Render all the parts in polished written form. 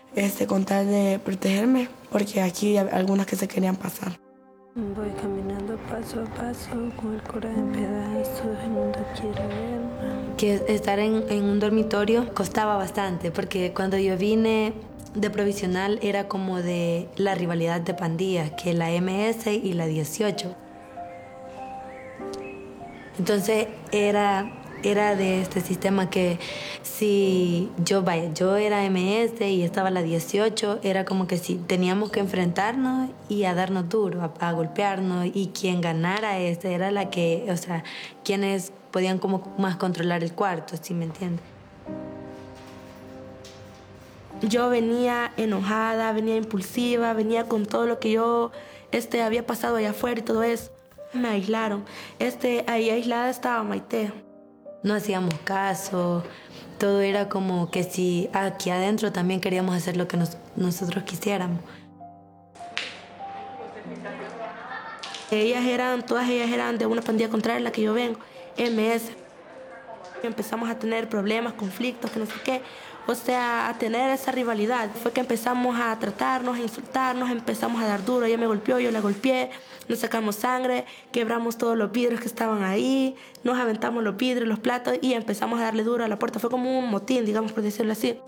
con tal de protegerme, porque aquí hay algunas que se querían pasar. Voy caminando paso a paso con el corazón en pedazos, el mundo quiere verme. Que estar en un dormitorio costaba bastante, porque cuando yo vine de provisional era como de la rivalidad de pandillas, que la MS y la 18. Entonces era de este sistema que si yo era MS y estaba la 18, era como que si teníamos que enfrentarnos y a darnos duro, a golpearnos, y quien ganara era la que, o sea, quienes podían como más controlar el cuarto, ¿sí me entiendes? Yo venía enojada, venía impulsiva, venía con todo lo que yo había pasado allá afuera y todo eso. Me aislaron. Ahí aislada estaba Maite. No hacíamos caso, todo era como que si aquí adentro también queríamos hacer lo que nosotros quisiéramos. Todas ellas eran de una pandilla contraria a la que yo vengo, MS. Empezamos a tener problemas, conflictos, que no sé qué. O sea, a tener esa rivalidad. Fue que empezamos a tratarnos, a insultarnos, empezamos a dar duro. Ella me golpeó, yo la golpeé, nos sacamos sangre, quebramos todos los vidrios que estaban ahí, nos aventamos los vidrios, los platos y empezamos a darle duro a la puerta. Fue como un motín, digamos, por decirlo así.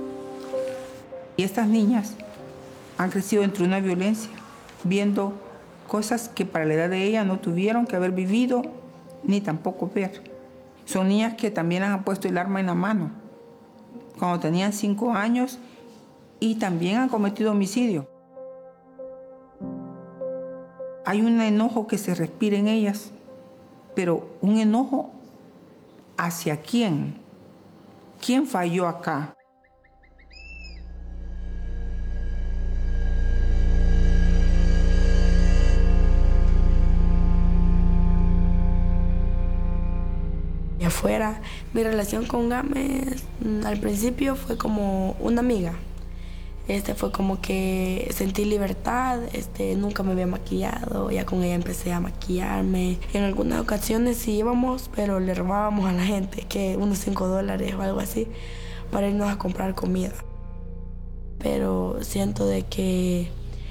Y estas niñas han crecido entre una violencia, viendo cosas que para la edad de ellas no tuvieron que haber vivido ni tampoco ver. Son niñas que también han puesto el arma en la mano cuando tenían 5 años y también han cometido homicidio. Hay un enojo que se respira en ellas, pero un enojo ¿hacia quién? ¿Quién falló acá? Y afuera, mi relación con Gámez al principio fue como una amiga. Fue como que sentí libertad, nunca me había maquillado, ya con ella empecé a maquillarme. En algunas ocasiones sí íbamos, pero le robábamos a la gente, que unos $5 o algo así, para irnos a comprar comida. Pero siento de que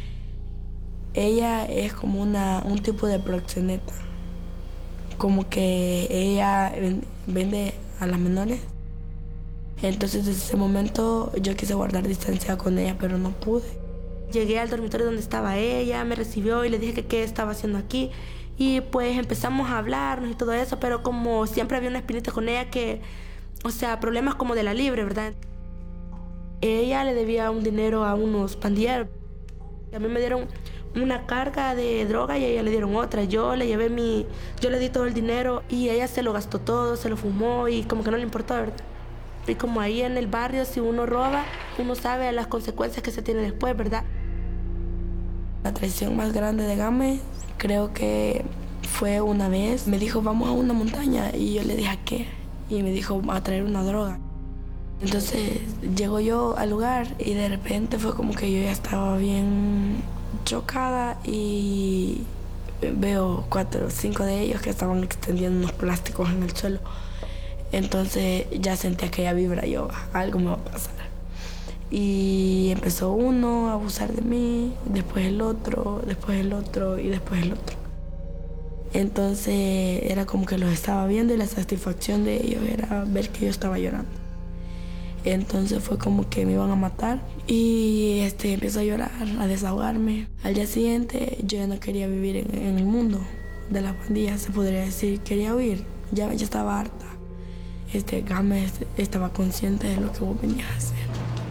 ella es como un tipo de proxeneta. Como que ella vende a las menores. Entonces desde ese momento yo quise guardar distancia con ella, pero no pude. Llegué al dormitorio donde estaba ella, me recibió y le dije que qué estaba haciendo aquí. Y pues empezamos a hablarnos y todo eso, pero como siempre había una espinita con ella que, o sea, problemas como de la libre, ¿verdad? Ella le debía un dinero a unos pandilleros. A mí me dieron una carga de droga y a ella le dieron otra. Yo le di todo el dinero y ella se lo gastó todo, se lo fumó y como que no le importó, ¿verdad? Y como ahí en el barrio, si uno roba, uno sabe las consecuencias que se tiene después, ¿verdad? La traición más grande de Gámez creo que fue una vez. Me dijo, vamos a una montaña. Y yo le dije, ¿a qué? Y me dijo, a traer una droga. Entonces llego yo al lugar y de repente fue como que yo ya estaba bien chocada y veo 4 o 5 de ellos que estaban extendiendo unos plásticos en el suelo. Entonces ya sentí aquella vibra, yo, algo me va a pasar. Y empezó uno a abusar de mí, después el otro, después el otro y después el otro. Entonces era como que los estaba viendo y la satisfacción de ellos era ver que yo estaba llorando. Entonces fue como que me iban a matar y empecé a llorar, a desahogarme. Al día siguiente yo ya no quería vivir en el mundo de las pandillas, se podría decir, quería huir, ya estaba harta. Gámez estaba consciente de lo que vos venías a hacer.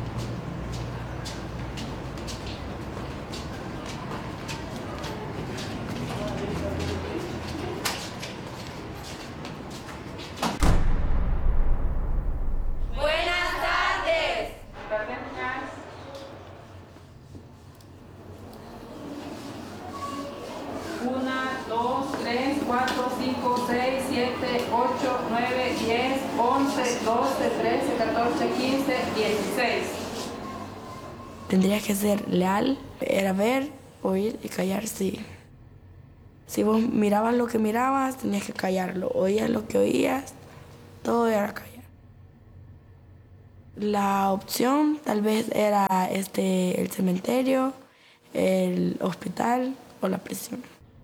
Tendrías que ser leal, era ver, oír y callar, sí. Si vos mirabas lo que mirabas, tenías que callarlo. Oías lo que oías, todo era callar. La opción tal vez era el cementerio, el hospital o la prisión.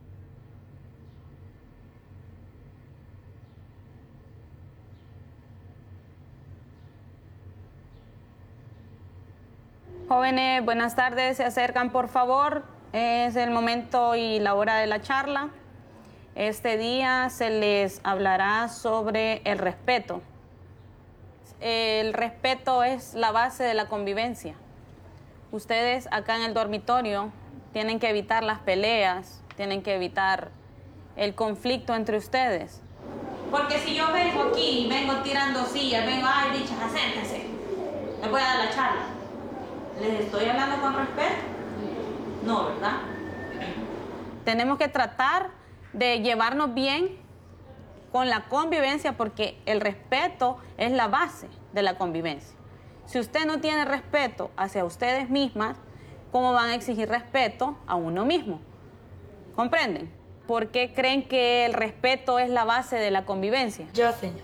Jóvenes, buenas tardes, se acercan por favor, es el momento y la hora de la charla. Este día se les hablará sobre el respeto. El respeto es la base de la convivencia. Ustedes acá en el dormitorio tienen que evitar las peleas, tienen que evitar el conflicto entre ustedes. Porque si yo vengo aquí, vengo tirando sillas, vengo, ay, bichas, acérquense, les voy a dar la charla. ¿Les estoy hablando con respeto? No, ¿verdad? Tenemos que tratar de llevarnos bien con la convivencia porque el respeto es la base de la convivencia. Si usted no tiene respeto hacia ustedes mismas, ¿cómo van a exigir respeto a uno mismo? ¿Comprenden? ¿Por qué creen que el respeto es la base de la convivencia? Yo, señor.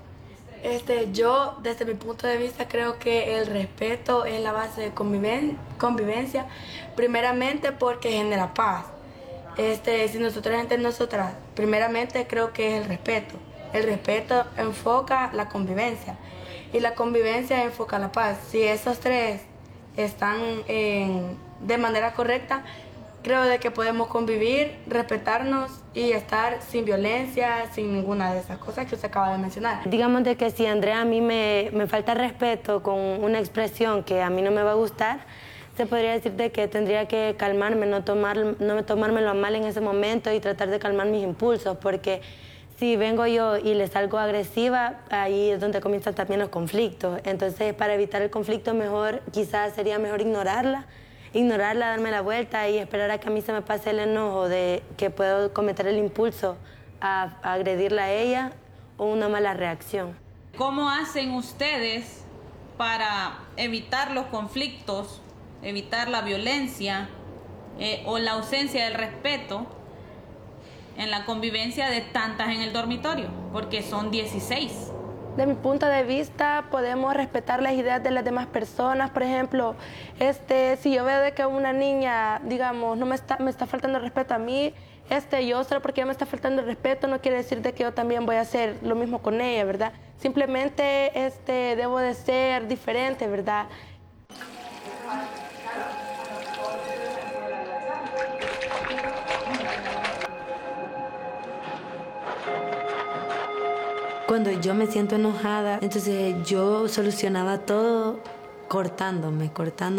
Yo, desde mi punto de vista, creo que el respeto es la base de convivencia, primeramente porque genera paz. Si nosotros entre nosotras, primeramente creo que es el respeto. El respeto enfoca la convivencia y la convivencia enfoca la paz. Si esos tres están de manera correcta, creo de que podemos convivir, respetarnos y estar sin violencia, sin ninguna de esas cosas que usted acaba de mencionar. Digamos de que si Andrea a mí me falta respeto con una expresión que a mí no me va a gustar, se podría decir de que tendría que calmarme, no tomármelo a mal en ese momento y tratar de calmar mis impulsos, porque si vengo yo y le salgo agresiva, ahí es donde comienzan también los conflictos. Entonces, para evitar el conflicto, quizás sería mejor ignorarla, darme la vuelta y esperar a que a mí se me pase el enojo de que puedo cometer el impulso a agredirla a ella o una mala reacción. ¿Cómo hacen ustedes para evitar los conflictos, evitar la violencia o la ausencia del respeto en la convivencia de tantas en el dormitorio? Porque son 16. De mi punto de vista, podemos respetar las ideas de las demás personas. Por ejemplo, si yo veo de que una niña, digamos, me está faltando el respeto a mí, yo solo porque ella me está faltando el respeto no quiere decir de que yo también voy a hacer lo mismo con ella, ¿verdad? Simplemente debo de ser diferente, ¿verdad? Cuando yo me siento enojada, entonces yo solucionaba todo cortándome.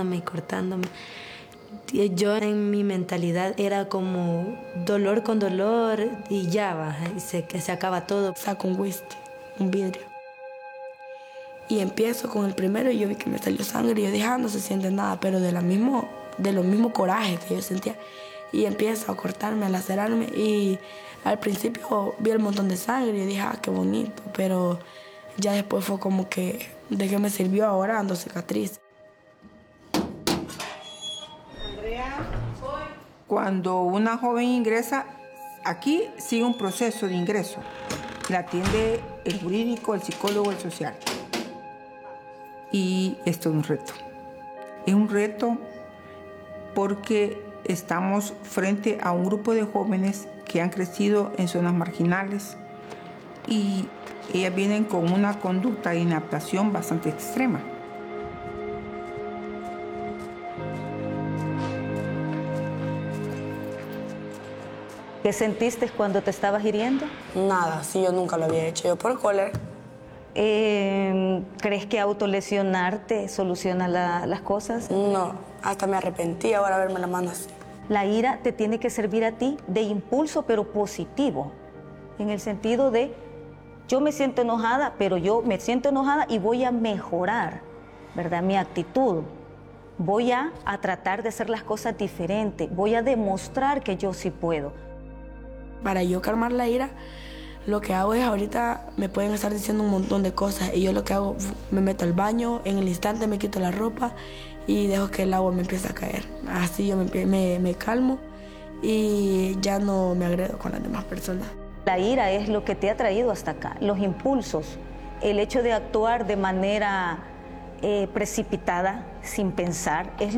Yo en mi mentalidad era como dolor con dolor y ya baja, y se acaba todo. Saco un whisky, un vidrio. Y empiezo con el primero y yo vi que me salió sangre y yo dije, no se siente nada, pero de lo mismo coraje que yo sentía. Y empiezo a cortarme, a lacerarme y al principio vi el montón de sangre y dije, qué bonito, pero ya después fue como que, ¿de qué me sirvió ahora ando cicatriz? Cuando una joven ingresa, aquí sigue un proceso de ingreso. La atiende el jurídico, el psicólogo, el social. Y esto es un reto. Es un reto porque estamos frente a un grupo de jóvenes que han crecido en zonas marginales y ellas vienen con una conducta de inadaptación bastante extrema. ¿Qué sentiste cuando te estabas hiriendo? Nada, sí, yo nunca lo había hecho, yo por cólera. ¿Crees que autolesionarte soluciona las cosas? No, hasta me arrepentí ahora verme la mano así. La ira te tiene que servir a ti de impulso, pero positivo, en el sentido de yo me siento enojada, pero yo me siento enojada y voy a mejorar, ¿verdad? Mi actitud. Voy a tratar de hacer las cosas diferentes, voy a demostrar que yo sí puedo. Para yo calmar la ira, lo que hago es ahorita me pueden estar diciendo un montón de cosas y yo lo que hago, me meto al baño, en el instante me quito la ropa y dejo que el agua me empiece a caer. Así yo me calmo y ya no me agredo con las demás personas. La ira es lo que te ha traído hasta acá, los impulsos, el hecho de actuar de manera precipitada, sin pensar. Es